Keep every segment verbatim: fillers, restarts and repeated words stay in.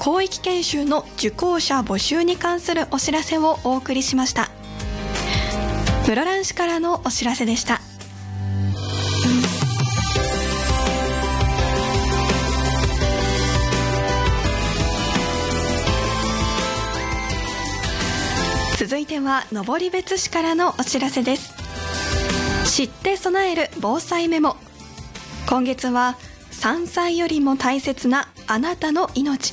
広域研修の受講者募集に関するお知らせをお送りしました。室蘭市からのお知らせでした。続いては登別市からのお知らせです。知って備える防災メモ。今月は山菜よりも大切なあなたの命。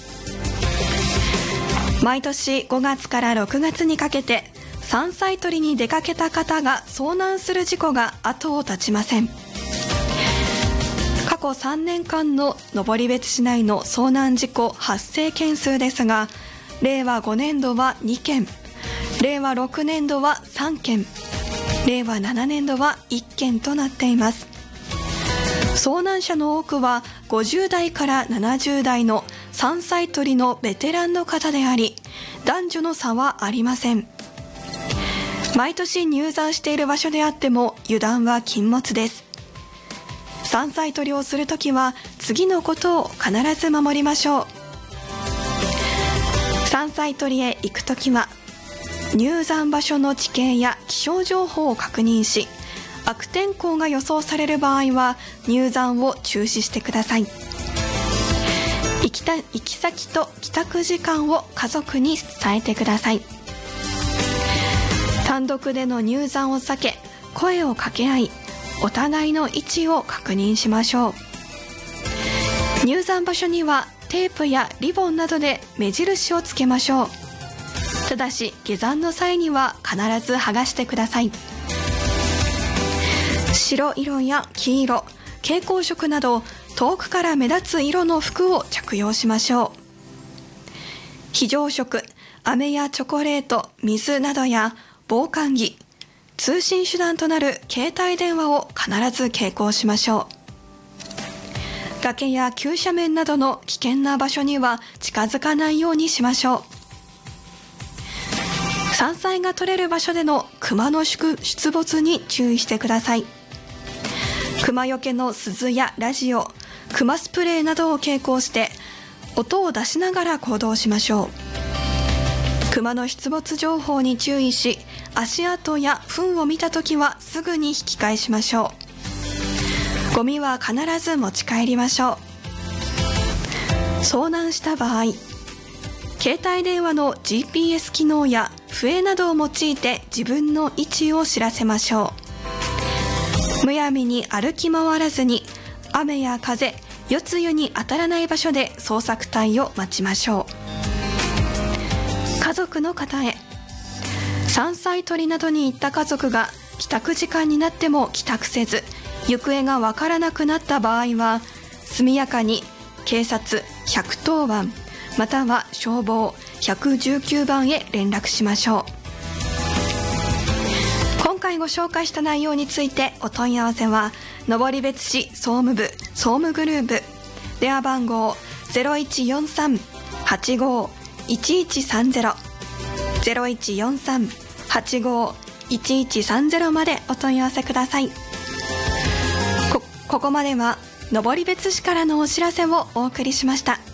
毎年ごがつからろくがつにかけて山菜採りに出かけた方が遭難する事故が後を絶ちません。過去さんねんかんの登別市内の遭難事故発生件数ですが、れいわごねんどはにけん、れいわろくねんどはさんけん、れいわななねんどはいっけんとなっています。遭難者の多くはごじゅうだいからななじゅうだいの山菜採りのベテランの方であり、男女の差はありません。毎年入山している場所であっても油断は禁物です。山菜採りをするときは次のことを必ず守りましょう。山菜採りへ行くときは入山場所の地形や気象情報を確認し、悪天候が予想される場合は入山を中止してください。行きた、行き先と帰宅時間を家族に伝えてください。単独での入山を避け、声を掛け合い、お互いの位置を確認しましょう。入山場所にはテープやリボンなどで目印をつけましょう。ただし下山の際には必ず剥がしてください。白色や黄色、蛍光色など遠くから目立つ色の服を着用しましょう。非常食、飴やチョコレート、水などや防寒着、通信手段となる携帯電話を必ず携行しましょう。崖や急斜面などの危険な場所には近づかないようにしましょう。山菜が取れる場所での熊の出没に注意してください。熊よけの鈴やラジオ、熊スプレーなどを携行して音を出しながら行動しましょう。熊の出没情報に注意し、足跡や糞を見たときはすぐに引き返しましょう。ゴミは必ず持ち帰りましょう。遭難した場合、携帯電話の ジーピーエス 機能や笛などを用いて自分の位置を知らせましょう。むやみに歩き回らずに、雨や風、夜露に当たらない場所で捜索隊を待ちましょう。家族の方へ。山菜採りなどに行った家族が帰宅時間になっても帰宅せず、行方がわからなくなった場合は、速やかに警察ひゃくとおばんまたは消防ひゃくじゅうきゅうばんへ連絡しましょう。今回ご紹介した内容についてお問い合わせは登別市総務部総務グループ、電話番号 ゼロいちよんさん はちごいちいちさんゼロ ゼロいちよんさん はちごいちいちさんゼロ までお問い合わせください。 こ, ここまでは登別市からのお知らせをお送りしました。